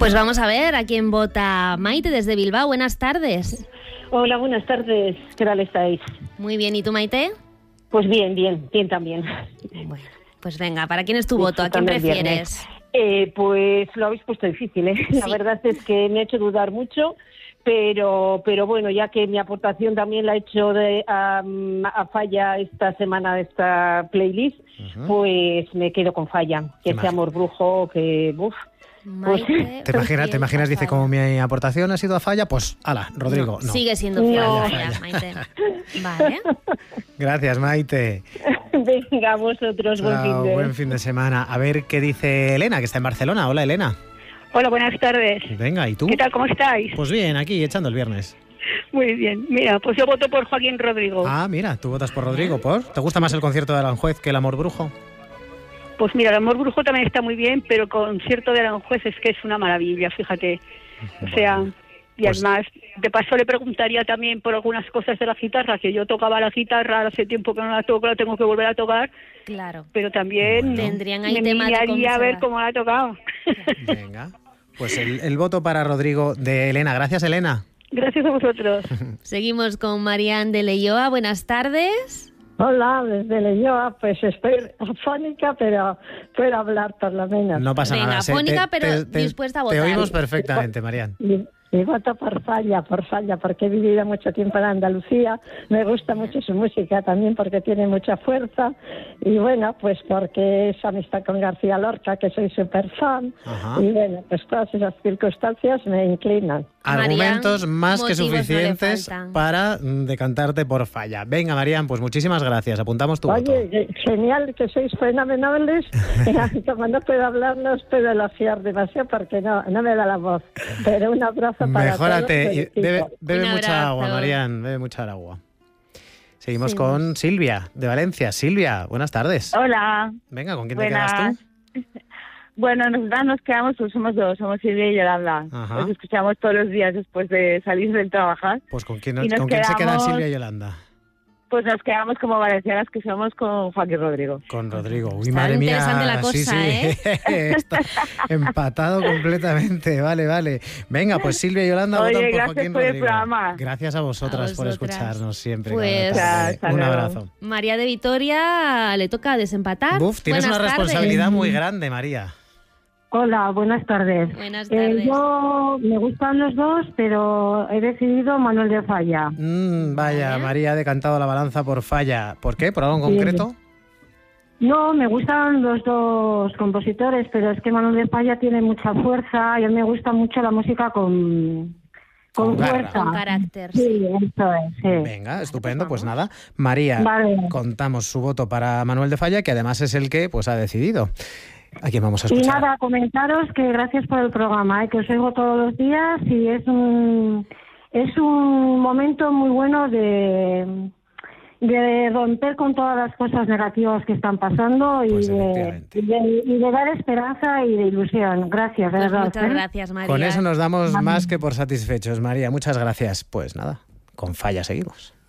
Pues vamos a ver a quién vota Maite desde Bilbao. Buenas tardes. Hola, buenas tardes. ¿Qué tal estáis? Muy bien. ¿Y tú, Maite? Pues bien también. Bueno, pues venga, ¿para quién es tu voto? ¿A quién prefieres? Pues lo habéis puesto difícil, ¿eh? Sí. La verdad es que me ha hecho dudar mucho, pero bueno, ya que mi aportación también la he hecho a Falla esta semana de esta playlist, pues me quedo con Falla. Que sea Amor Brujo, que... Maite, ¿Te imaginas? Dice, como mi aportación ha sido a Falla, pues ala, Rodrigo, no. Sigue siendo Falla, Maite. Vale. Gracias, Maite. Venga, vosotros, buen fin de semana. A ver qué dice Elena, que está en Barcelona. Hola, Elena. Hola, buenas tardes. Venga, ¿y tú? ¿Qué tal, cómo estáis? Pues bien, aquí, echando el viernes. Muy bien. Mira, pues yo voto por Joaquín Rodrigo. Ah, mira, tú votas por Rodrigo. ¿Por? ¿Te gusta más el concierto de Aranjuez que el Amor Brujo? Pues mira, el Amor Brujo también está muy bien, pero el concierto de Aranjuez es que es una maravilla, fíjate. O sea, y pues, además, de paso le preguntaría también por algunas cosas de la guitarra, que yo tocaba la guitarra hace tiempo que no la toco, la tengo que volver a tocar. Claro. Pero también tendrían ahí me miraría a ver cómo la ha tocado. Venga, pues el voto para Rodrigo de Elena. Gracias, Elena. Gracias a vosotros. Seguimos con Marian de Leioa. Buenas tardes. Hola, desde Leioa, pues estoy afónica, pero puedo hablar por lo menos. No pasa nada. Venga, afónica, pero dispuesta a votar. Te oímos perfectamente, Marian. Y voto por Falla, porque he vivido mucho tiempo en Andalucía, me gusta mucho su música también porque tiene mucha fuerza, y bueno, pues porque es amistad con García Lorca, que soy súper fan, y bueno, pues todas esas circunstancias me inclinan. Argumentos más que suficientes para decantarte por Falla. Venga, Marian, pues muchísimas gracias, apuntamos tu voto. Oye, genial, que sois fenomenales. Como no puedo hablar, no os puedo elogiar demasiado porque no me da la voz, pero un abrazo para mejórate, todos. bebe mucha agua, Marian, bebe mucha agua. Seguimos con Silvia, de Valencia. Silvia, buenas tardes. Hola. Venga, ¿con quién te quedas tú? Bueno, nosotras nos quedamos, pues somos dos, somos Silvia y Yolanda. Nos escuchamos todos los días después de salir del trabajar. Pues ¿con quién se quedan Silvia y Yolanda? Pues nos quedamos como valencianas que somos con Joaquín Rodrigo. Con Rodrigo. Uy, está madre mía. Interesante la cosa, sí. Está empatado completamente. Vale. Venga, pues Silvia y Yolanda votan por Joaquín Rodrigo. El programa. Gracias a vosotras por escucharnos siempre. Pues un abrazo. María de Vitoria le toca desempatar. Tienes una responsabilidad muy grande, María. Hola, buenas tardes. Buenas tardes. Yo me gustan los dos, pero he decidido Manuel de Falla. Vaya, María ha decantado la balanza por Falla. ¿Por qué? ¿Por algo en concreto? No, me gustan los dos compositores, pero es que Manuel de Falla tiene mucha fuerza y a mí me gusta mucho la música con fuerza. Con carácter. Sí, eso es. Sí. Venga, estupendo. Pues nada, María, contamos su voto para Manuel de Falla, que además es el que pues ha decidido. ¿A quién vamos a escuchar? Y nada, comentaros que gracias por el programa, que os oigo todos los días y es un momento muy bueno de romper con todas las cosas negativas que están pasando pues y de dar esperanza y de ilusión. Gracias, pues verdad. Muchas gracias, María. Con eso nos damos más que por satisfechos, María. Muchas gracias. Pues nada, con Falla seguimos.